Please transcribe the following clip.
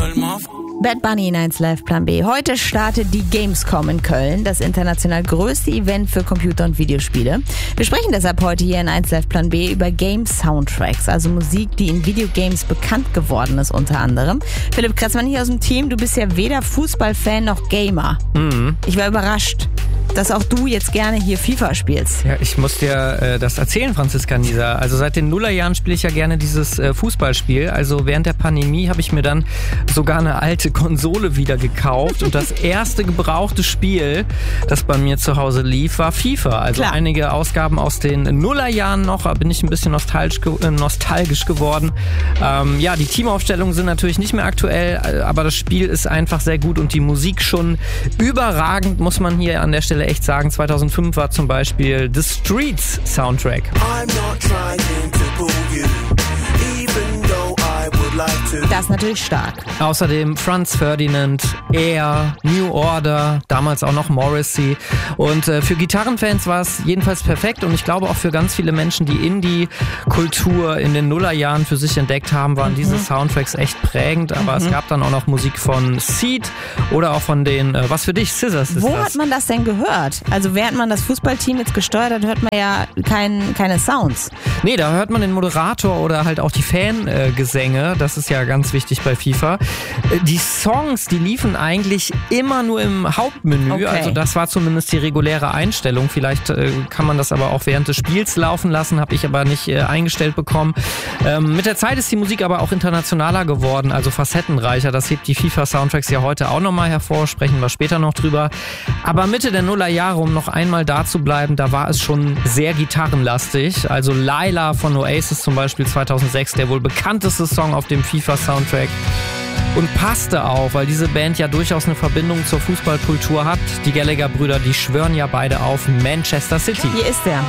Bad Bunny in 1 Live Plan B. Heute startet die Gamescom in Köln, das international größte Event für Computer- und Videospiele. Wir sprechen deshalb heute hier in 1 Live Plan B über Game-Soundtracks, also Musik, die in Videogames bekannt geworden ist unter anderem. Philipp Kretzmann hier aus dem Team, du bist ja weder Fußballfan noch Gamer. Ich war überrascht, dass auch du jetzt gerne hier FIFA spielst. Ja, ich muss dir das erzählen, Franziska Nieser. Also seit den Nullerjahren spiele ich ja gerne dieses Fußballspiel. Also während der Pandemie habe ich mir dann sogar eine alte Konsole wieder gekauft. Und das erste gebrauchte Spiel, das bei mir zu Hause lief, war FIFA. Also Klar. Einige Ausgaben aus den Nullerjahren noch, bin ich ein bisschen nostalgisch geworden. Ja, die Teamaufstellungen sind natürlich nicht mehr aktuell, aber das Spiel ist einfach sehr gut und die Musik schon überragend, muss man hier an der Stelle echt sagen. 2005 war zum Beispiel The Streets Soundtrack. Das ist natürlich stark. Außerdem Franz Ferdinand, Air, New Order, damals auch noch Morrissey. Und für Gitarrenfans war es jedenfalls perfekt und ich glaube auch für ganz viele Menschen, die Indie-Kultur in den Nullerjahren für sich entdeckt haben, waren diese Soundtracks echt prägend. Aber es gab dann auch noch Musik von Seed oder auch von den, was für dich, Scissors ist Wo das. hat man das denn gehört? Also während man das Fußballteam jetzt gesteuert hat, hört man ja keine Sounds. Nee, da hört man den Moderator oder halt auch die Fangesänge. Das ist ja ganz wichtig bei FIFA. Die Songs, die liefen eigentlich immer nur im Hauptmenü. Okay. Also das war zumindest die reguläre Einstellung. Vielleicht kann man das aber auch während des Spiels laufen lassen. Habe ich aber nicht eingestellt bekommen. Mit der Zeit ist die Musik aber auch internationaler geworden, also facettenreicher. Das hebt die FIFA-Soundtracks ja heute auch nochmal hervor. Sprechen wir später noch drüber. Aber Mitte der Nullerjahre, um noch einmal da zu bleiben, da war es schon sehr gitarrenlastig. Also Laila von Oasis zum Beispiel 2006, der wohl bekannteste Song auf dem FIFA-Soundtrack. Und passte auch, weil diese Band ja durchaus eine Verbindung zur Fußballkultur hat. Die Gallagher-Brüder, die schwören ja beide auf Manchester City. Hier ist er.